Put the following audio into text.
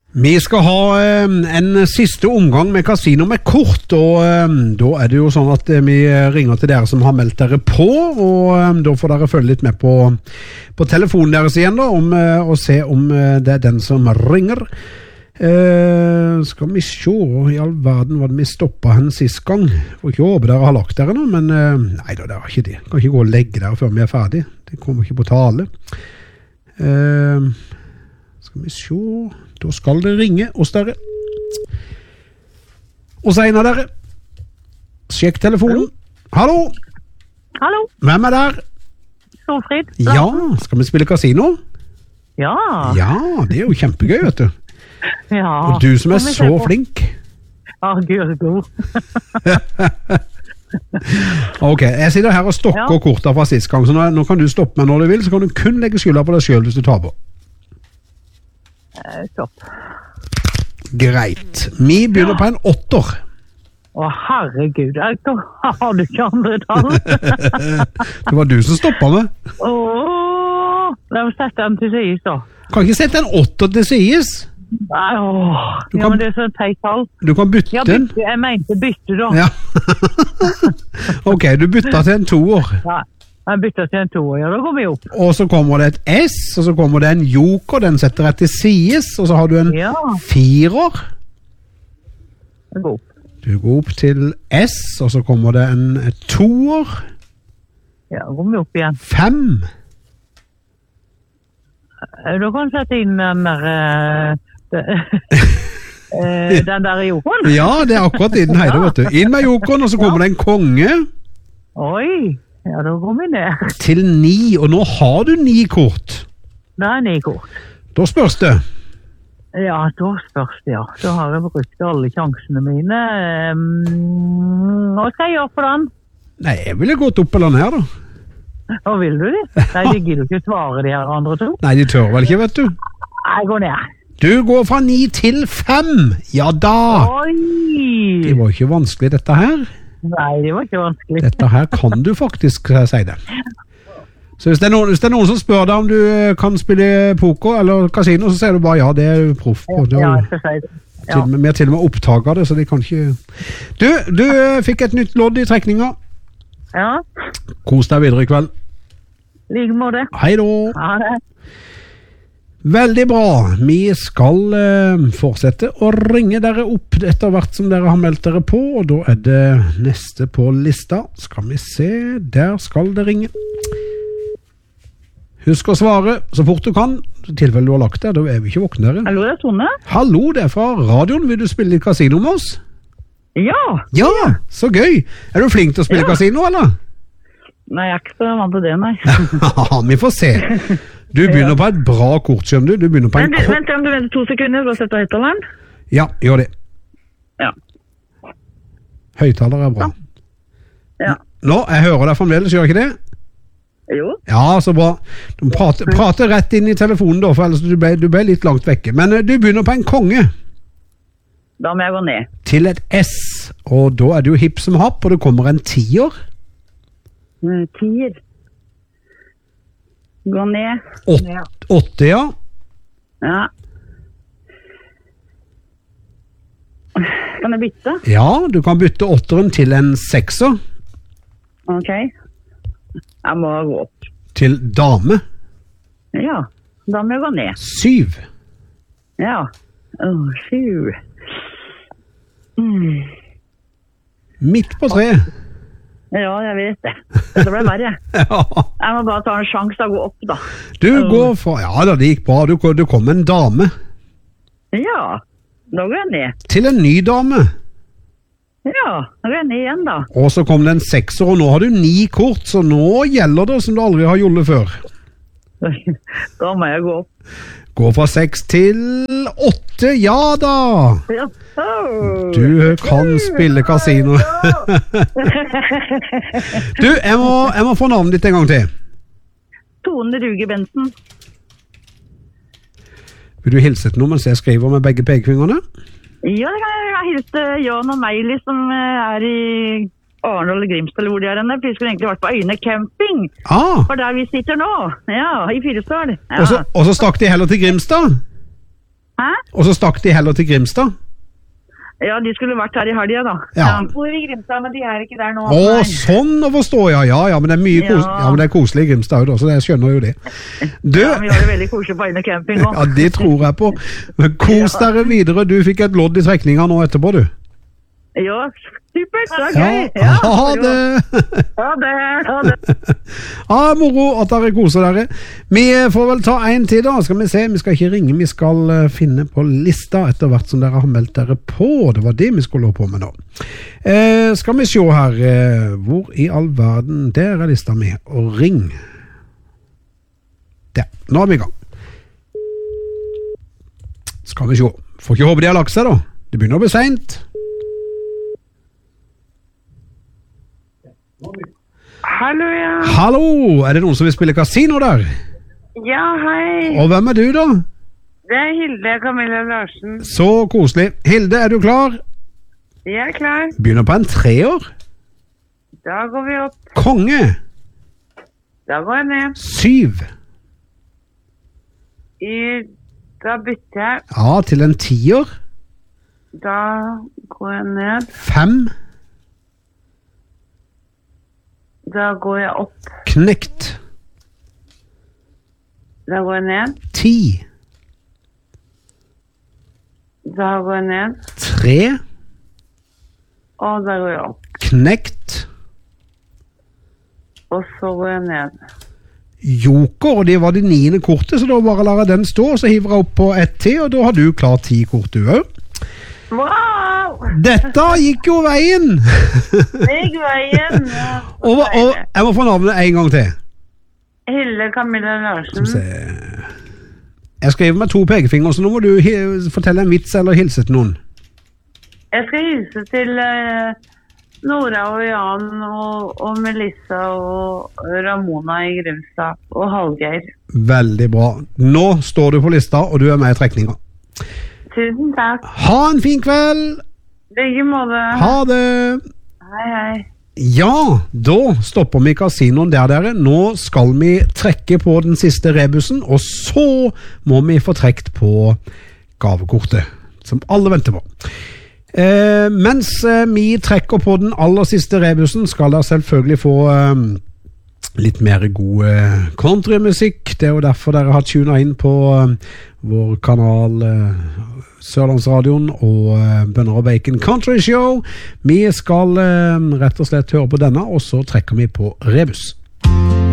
Vi skal ha en siste omgang med kasino med kort, og da er det jo sånn at vi ringer til dere som har meldt dere på, og da får dere følge litt med på telefonen deres igjen da, og se om det er den som ringer. Skal vi se i all verden hva vi stoppet hen sist gang. Får ikke håpe dere har lagt dere nå, men nei da, det var ikke det. Kan ikke gå og legge dere før vi er ferdig. Det kommer ikke på tale. Skal vi se. Da skal det ringe hos dere. Og så en av dere. Sjekk telefonen. Hallo. Hallo. Hvem er der? Solfrid. Ja, skal vi spille kasino? Ja. Ja, det er jo kjempegøy, vet du. Ja. Og du som er så flink. Ja, Gud er god. Ok, jeg sitter her og stokker korta fra sist gang, så nå kan du stoppe meg når du vil, så kan du kun legge skylda på deg selv hvis du tar på. Stopp. Greit. Vi begynner på en 8. Å, herregud, har du ikke andre tall? Det var du som stoppet meg. La oss sette den til sides da. Kan ikke sette en 8 til sides? Nei, men det er så teit tall. Du kan bytte den. Jeg mente bytte da. Ja. Ok, du bytter til en 2. Ja, jeg bytter til en 2, ja, da går vi opp. Og så kommer det et S, og så kommer det en joker, den setter jeg til sides, og så har du en 4. Jeg går opp. Du går opp til S, og så kommer det en 2. Ja, da går vi opp igjen. 5. Da kan du sette inn den der... den der jokeren. Ja, det er akkurat i den heide, vet du. Inn med jokeren, og så kommer det en konge. Oi, ja, da går vi ned. Til 9, og nå har du 9 kort. Det er 9 kort. Da spørs det. Ja, da spørs det, ja. Da har jeg brukt alle sjansene mine. Hva skal jeg gjøre for den? Nei, jeg ville gått opp eller ned, da. Hva vil du det? Nei, de gidder ikke svare de her andre to. Nei, de tør vel ikke, vet du. Jeg går ned. Du går fra 9 til 5. Ja da. Oi! Det var ikke vanskelig dette her. Nei, det var ikke vanskelig. Dette her kan du faktisk si det. Så hvis det er noen som spør deg om du kan spille poker eller kasino, så sier du bare ja, det er proff på. Ja, jeg skal si det. Ja. Vi har til og med opptak av det, så de kan ikke... Du fikk et nytt lodd i trekninga. Ja. Kos deg videre i kveld. Like måte. Hei da. Ha det. Veldig bra. Vi skal fortsette å ringe dere opp etter hvert som dere har meldt dere på, og da er det neste på lista. Skal vi se, der skal det ringe. Husk å svare så fort du kan, i tilfelle du har lagt det, da er vi ikke våkne dere. Hallo, det er Tone. Hallo, det er fra radioen. Vil du spille litt kasino med oss? Ja. Ja, så gøy. Er du flink til å spille kasino, eller? Nei, jeg er ikke så vant til det, nei. Vi får se. Du begynner på et bra kort, skjønner du. Du begynner på en kort... Vent om du venter 2 sekunder, så setter jeg høyttaleren. Ja, gjør det. Ja. Høyttaler er bra. Ja. Nå, jeg hører deg fremdeles, gjør ikke det? Jo. Ja, så bra. Du prater rett inn i telefonen da, for ellers du ble litt langt vekke. Men du begynner på en konge. Da må jeg gå ned. Til et S, og da er det jo hipp som happ, og det kommer en 10. 10. Gå ned. 8, ja. Ja. Kan jeg bytte? Ja, du kan bytte 8-eren til en 6. Ok. Jeg må gå opp. Til dame. Ja, da må jeg gå ned. 7. Ja. 7. Midt på 3. Ja, jeg vet det. Det ble verre. Ja. Jeg må bare ta en sjanse til å gå opp, da. Du går fra... Ja da, det gikk bra. Du kom med en dame. Ja, da går jeg ned. Til en ny dame. Ja, da går jeg ned igjen, da. Og så kom det en 6, og nå har du 9 kort, så nå gjelder det som du aldri har gjort før. Da må jeg gå opp. Gå fra 6 til 8, ja da! Ja. Du kan spille kasino. Du, jeg må få navnet ditt en gang til. Tone Ruge Bensen. Vil du hilse til noe mens jeg skriver med begge pekefingrene? Ja, det kan jeg hilse Jan og Meili som er i Arendal eller Grimstad, eller hvor de er henne. For vi skulle egentlig vært på Øyne camping. For der vi sitter nå. Ja, i Fyresdal. Ja. Og så stakk de heller til Grimstad? Hæ? Og så stakk de heller til Grimstad? Ja, de skulle vært her i helgen da. Ja. Hvor i Grimstad, men de er ikke der nå. Sånn å forstå, ja, men det er mye men det er koselig i Grimstad også, så jeg skjønner jo det. Vi har det veldig koselig på Øyne camping også. Ja, det tror jeg på. Men kos dere videre, du fikk et lodd i trekninga nå etterpå, du. Ja, supert, så gøy. Ha det! Ha det. Moro at dere koser dere. Vi får vel ta en tid da, skal vi se. Vi skal ikke ringe, vi skal finne på lista etter hvert som dere har meldt dere på. Det var det vi skulle på med nå. Skal vi se her, hvor i all verden, der er lista mi, og ring. Der, nå er vi i gang. Skal vi se. Får ikke håpe de har lagt seg da. Det begynner å bli sent. Hallo, ja. Hallo, er det noen som vil spille kasino der? Ja, hei. Og hvem er du da? Det er Hilde Camilla Larsen. Så koselig. Hilde, er du klar? Jeg er klar. Begynner på en 3-er. Da går vi opp. Konge. Da går jeg ned. 7. Da bytter jeg. Ja, til en 10-er. Da går jeg ned. 5. Da går jeg opp. Knekt. Da går jeg ned. 10. Da går jeg ned. 3. Og da går jeg opp. Knekt. Og så går jeg ned. Joker, og det var det 9. kortet, så da bare lar jeg den stå, og så hiver jeg opp på 1 til, og da har du klart 10 kort du også. Wow! Dette gikk jo veien! Det gikk veien! Og jeg må få navnet en gang til. Hilde Camilla Larsen. Jeg skriver med 2 pekefinger, så nå må du fortelle en vits eller hilse til noen. Jeg skal hilse til Nora og Jan og Melissa og Ramona i Grimstad og Hallgeir. Veldig bra. Nå står du på lista, og du er med i trekninga. Tusen takk. Ha en fin kveld! Begge måte. Ha det! Hei, hei. Ja, da stopper vi kasinoen der dere. Nå skal vi trekke på den siste rebusen, og så må vi få trekt på gavekortet, som alle venter på. Mens vi trekker på den aller siste rebusen, skal dere selvfølgelig få litt mer god countrymusikk. Det er jo derfor dere har tunet inn på vår kanal Sørlandsradioen og Bønner og Bacon Country Show. Vi skal rett og slett høre på denne, og så trekker vi på rebus.